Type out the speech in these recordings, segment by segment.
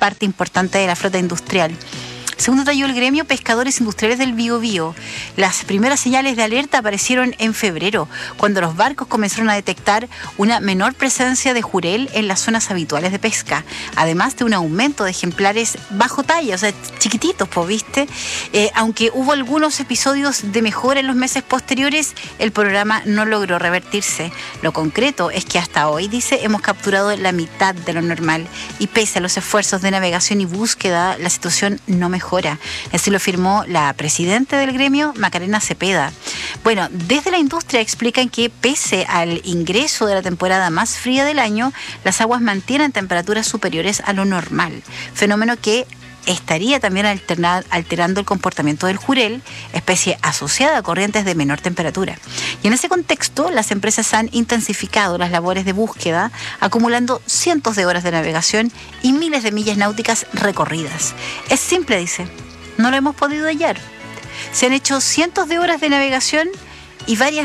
parte importante de la flota industrial. Según detalló el gremio Pescadores Industriales del Biobío, las primeras señales de alerta aparecieron en febrero, cuando los barcos comenzaron a detectar una menor presencia de jurel en las zonas habituales de pesca, además de un aumento de ejemplares bajo talla, o sea, chiquititos, ¿viste? Aunque hubo algunos episodios de mejora en los meses posteriores, el programa no logró revertirse. Lo concreto es que hasta hoy, dice, hemos capturado la mitad de lo normal y pese a los esfuerzos de navegación y búsqueda, la situación no mejora. Así lo afirmó la presidenta del gremio, Macarena Cepeda. Bueno, desde la industria explican que pese al ingreso de la temporada más fría del año, las aguas mantienen temperaturas superiores a lo normal, fenómeno que estaría también alterando el comportamiento del jurel, especie asociada a corrientes de menor temperatura. Y en ese contexto, las empresas han intensificado las labores de búsqueda, acumulando cientos de horas de navegación y miles de millas náuticas recorridas. Es simple, dice, no lo hemos podido hallar. Se han hecho cientos de horas de navegación y varias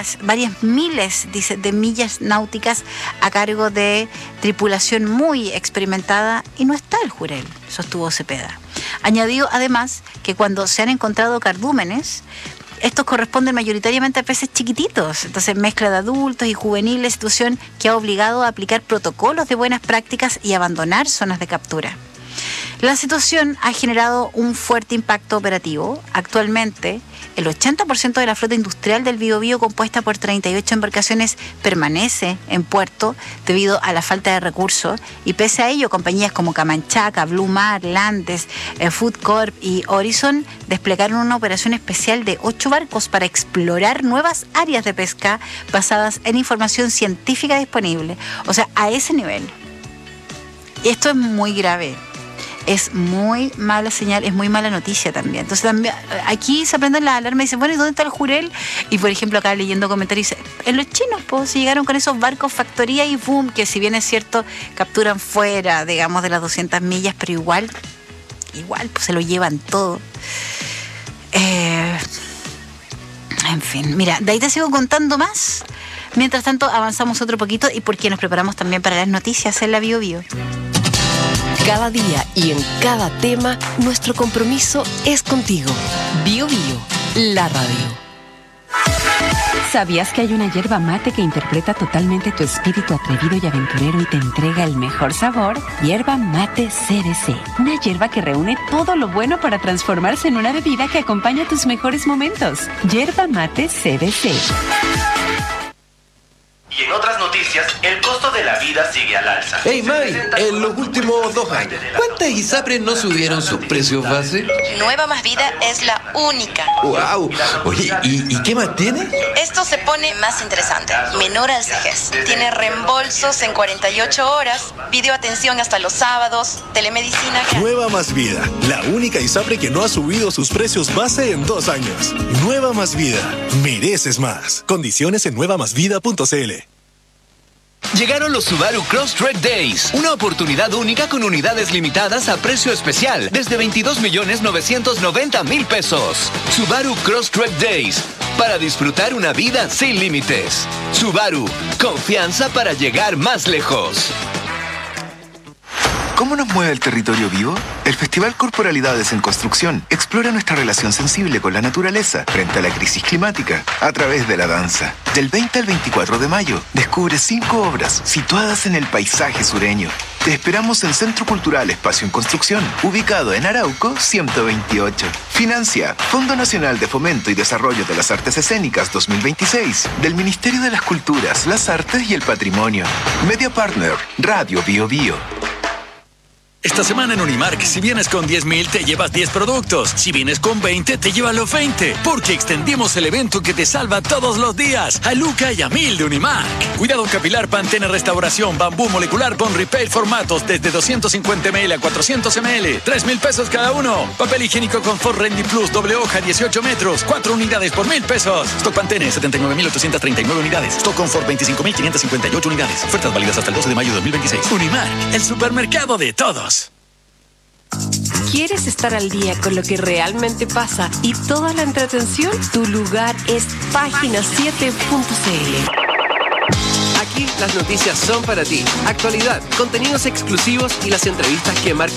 miles, dice, de millas náuticas a cargo de tripulación muy experimentada y no está el jurel, sostuvo Cepeda. Añadió además que cuando se han encontrado cardúmenes, estos corresponden mayoritariamente a peces chiquititos, entonces mezcla de adultos y juveniles, situación que ha obligado a aplicar protocolos de buenas prácticas y abandonar zonas de captura. La situación ha generado un fuerte impacto operativo. Actualmente, el 80% de la flota industrial del Biobío, compuesta por 38 embarcaciones, permanece en puerto debido a la falta de recursos y pese a ello, compañías como Camanchaca, Blue Mar, Landes, Food Corp y Horizon desplegaron una operación especial de 8 barcos para explorar nuevas áreas de pesca basadas en información científica disponible. O sea, a ese nivel. Y esto es muy grave. Es muy mala señal, es muy mala noticia también. Entonces también aquí se prenden las alarmas y dicen, bueno, ¿y dónde está el jurel? Y por ejemplo acá leyendo comentarios, dice, en los chinos, pues, si llegaron con esos barcos factoría y boom, que si bien es cierto, capturan fuera, digamos, de las 200 millas, pero igual, pues se lo llevan todo. En fin, mira, de ahí te sigo contando más. Mientras tanto, avanzamos otro poquito y porque nos preparamos también para las noticias en la Biobío. Cada día y en cada tema, nuestro compromiso es contigo. Biobío, la radio. ¿Sabías que hay una yerba mate que interpreta totalmente tu espíritu atrevido y aventurero y te entrega el mejor sabor? Yerba Mate CBC. Una yerba que reúne todo lo bueno para transformarse en una bebida que acompaña tus mejores momentos. Yerba Mate CBC. Y en otras noticias, el costo de la vida sigue al alza. Hey, May, en los últimos 2 años, ¿cuántas ISAPRES no subieron sus precios base? Nueva Más Vida es la única. ¡Wow! Oye, ¿y qué más tiene? Esto se pone más interesante. Menor al CEGES. Tiene reembolsos en 48 horas, videoatención hasta los sábados, telemedicina. Nueva Más Vida, la única ISAPRE que no ha subido sus precios base en 2 años. Nueva Más Vida, mereces más. Condiciones en nuevamasvida.cl. Llegaron los Subaru Crosstrek Days, una oportunidad única con unidades limitadas a precio especial, desde 22.990.000 pesos. Subaru Crosstrek Days, para disfrutar una vida sin límites. Subaru, confianza para llegar más lejos. ¿Cómo nos mueve el territorio vivo? El Festival Corporalidades en Construcción explora nuestra relación sensible con la naturaleza frente a la crisis climática a través de la danza. Del 20 al 24 de mayo, descubre 5 obras situadas en el paisaje sureño. Te esperamos en Centro Cultural Espacio en Construcción, ubicado en Arauco 128. Financia Fondo Nacional de Fomento y Desarrollo de las Artes Escénicas 2026 del Ministerio de las Culturas, las Artes y el Patrimonio. Media Partner, Radio Biobío. Esta semana en Unimark, si vienes con 10,000, te llevas 10 productos. Si vienes con 20, te llevas los 20. Porque extendimos el evento que te salva todos los días. A Luca y a 1000 de Unimark. Cuidado capilar, Pantene Restauración, Bambú Molecular, Bond Repair formatos desde 250 ml a 400 ml. 3,000 pesos cada uno. Papel higiénico Confort Rendy Plus, doble hoja, 18 metros. 4 unidades por 1,000 pesos. Stock Pantene, 79,839 unidades. Stock Confort, 25,558 unidades. Ofertas válidas hasta el 12 de mayo de 2026. Unimark, el supermercado de todos. ¿Quieres estar al día con lo que realmente pasa y toda la entretención? Tu lugar es Página7.cl. Aquí las noticias son para ti. Actualidad, contenidos exclusivos y las entrevistas que marcan